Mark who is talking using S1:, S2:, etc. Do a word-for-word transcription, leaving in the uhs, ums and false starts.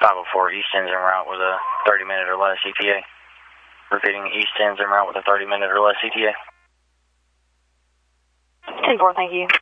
S1: five oh four, East Ends en route with a thirty minute or less E T A. Repeating, East Ends en route with a thirty minute or less E T A.
S2: ten four, thank you.